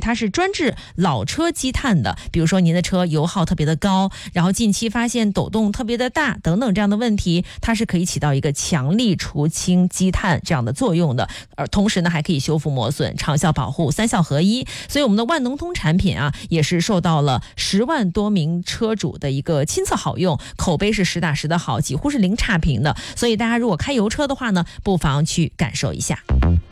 它是专治老车积碳的，比如说您的车油耗特别的高，然后近期发现抖动特别的大等等这样的问题，它是可以起到一个强力除氢积碳这样的作用的，而同时呢还可以修复磨损，长效保护，三效合一。所以我们的万能通产品啊，也是受到了10万多名车主的一个亲测好用，口碑是实打实的好，几乎是零差评的。所以大家如果开油车的话呢，不妨去感受一下。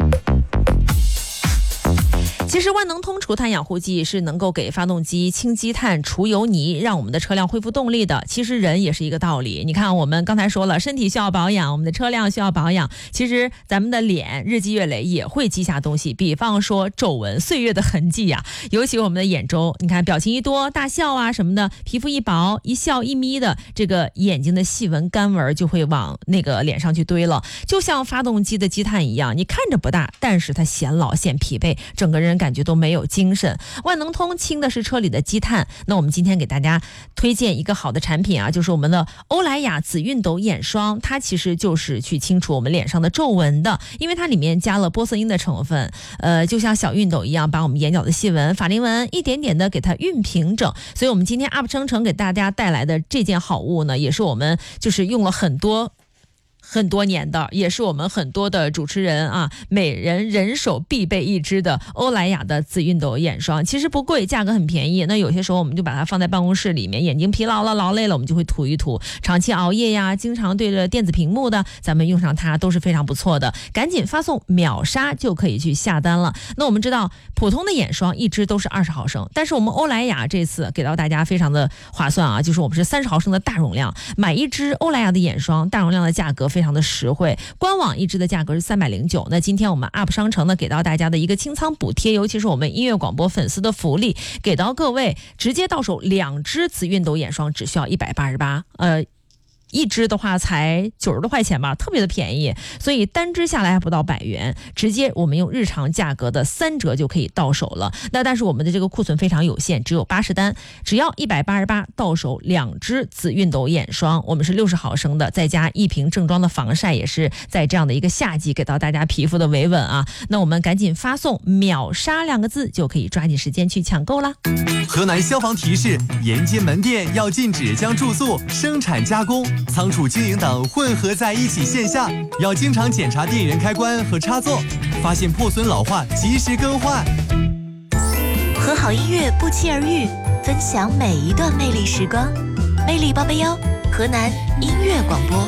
其实万能通除碳养护剂是能够给发动机清积碳、除油泥，让我们的车辆恢复动力的。其实人也是一个道理，你看我们刚才说了，身体需要保养，我们的车辆需要保养，其实咱们的脸日积月累也会积下东西，比方说皱纹、岁月的痕迹呀。尤其我们的眼周，你看表情一多，大笑啊什么的，皮肤一薄，一笑一眯的，这个眼睛的细纹干纹就会往那个脸上去堆了，就像发动机的积碳一样，你看着不大，但是它显老显疲惫，整个人感觉都没有精神。万能通清的是车里的积碳，那我们今天给大家推荐一个好的产品啊，就是我们的欧莱雅紫熨斗眼霜，它其实就是去清除我们脸上的皱纹的，因为它里面加了玻色因的成分，就像小熨斗一样，把我们眼角的细纹、法令纹一点点的给它熨平整。所以我们今天 UP 生成给大家带来的这件好物呢，也是我们就是用了很多年的，也是我们很多的主持人啊，每人人手必备一支的欧莱雅的紫熨斗眼霜。其实不贵，价格很便宜。那有些时候我们就把它放在办公室里面，眼睛疲劳了、劳累了，我们就会涂一涂。长期熬夜呀，经常对着电子屏幕的，咱们用上它都是非常不错的。赶紧发送秒杀就可以去下单了。那我们知道，普通的眼霜一支都是20毫升，但是我们欧莱雅这次给到大家非常的划算啊，就是我们是30毫升的大容量，买一支欧莱雅的眼霜，大容量的价格非常的实惠，官网一支的价格是309。那今天我们 UP 商城呢给到大家的一个清仓补贴，尤其是我们音乐广播粉丝的福利，给到各位直接到手2支紫熨斗眼霜，只需要188，一支的话才90多块钱吧，特别的便宜，所以单支下来还不到100元，直接我们用日常价格的3折就可以到手了。那但是我们的这个库存非常有限，只有80单，只要188到手2支紫熨斗眼霜，我们是60毫升的，再加1瓶正装的防晒，也是在这样的一个夏季给到大家皮肤的维稳啊。那我们赶紧发送秒杀2个字，就可以抓紧时间去抢购啦。 河南消防提示：沿街门店要禁止将住宿、生产加工、仓储经营等混合在一起线下，要经常检查电源开关和插座，发现破损老化及时更换。 和好音乐不期而遇，分享每一段魅力时光。魅力881，河南音乐广播。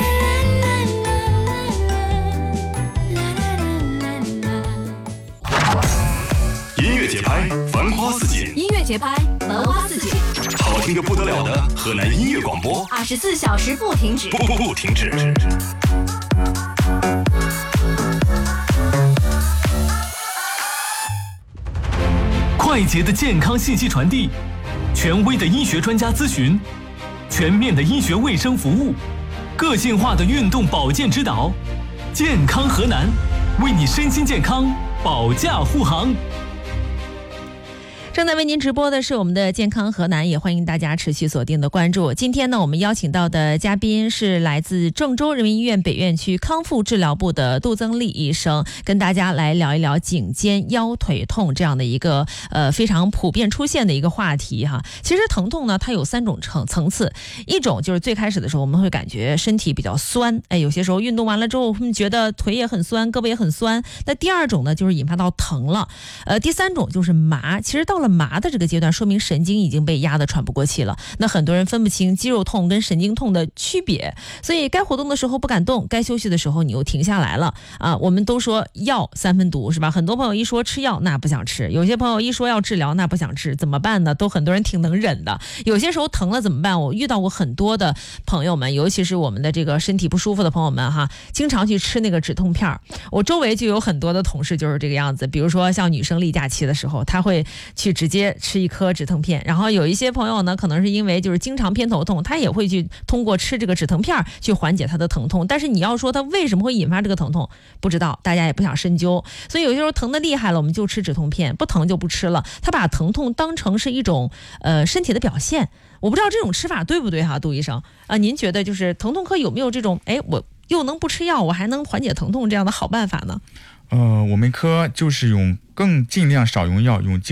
音乐节拍，繁花似锦。 音乐节拍，繁花似锦。 好听得不得了的河南音乐广播 ，24小时不停止， 不停止。 快捷的健康信息传递，权威的医学专家咨询，全面的医学卫生服务，个性化的运动保健指导。健康河南，为你身心健康保驾护航。 正在为您直播的是我们的健康河南，也欢迎大家持续锁定的关注。今天呢，我们邀请到的嘉宾是来自郑州人民医院北院区康复治疗部的杜增利医生，跟大家来聊一聊颈肩腰腿痛这样的一个非常普遍出现的一个话题哈。其实疼痛呢，它有3种层次，一种就是最开始的时候我们会感觉身体比较酸，有些时候运动完了之后我们觉得腿也很酸，胳膊也很酸。那第2种呢，就是引发到疼了，第3种就是麻。其实到了麻的这个阶段，说明神经已经被压得喘不过气了。那很多人分不清肌肉痛跟神经痛的区别，所以该活动的时候不敢动，该休息的时候你又停下来了啊。我们都说药3分毒是吧？很多朋友一说吃药那不想吃，有些朋友一说要治疗那不想治，怎么办呢？都很多人挺能忍的。有些时候疼了怎么办？我遇到过很多的朋友们，尤其是我们的这个身体不舒服的朋友们哈，经常去吃那个止痛片。我周围就有很多的同事就是这个样子，比如说像女生例假期的时候，她会去直接吃一颗止疼片，然后有一些朋友呢，可能是因为就是经常偏头痛，他也会去通过吃这个止疼片去缓解他的疼痛。但是你要说他为什么会引发这个疼痛，不知道，大家也不想深究。所以有些时候疼得厉害了，我们就吃止痛片，不疼就不吃了。他把疼痛当成是一种身体的表现，我不知道这种吃法对不对哈，杜医生啊？您觉得就是疼痛科有没有这种我又能不吃药，我还能缓解疼痛这样的好办法呢？ 我们科就是尽量少用药，用